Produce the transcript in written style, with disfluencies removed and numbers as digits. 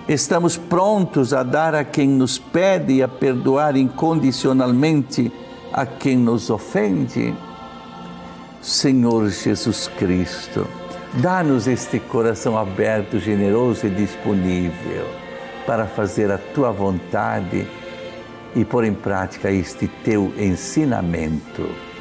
Estamos prontos a dar a quem nos pede e a perdoar incondicionalmente a quem nos ofende? Senhor Jesus Cristo, dá-nos este coração aberto, generoso e disponível para fazer a Tua vontade e pôr em prática este Teu ensinamento.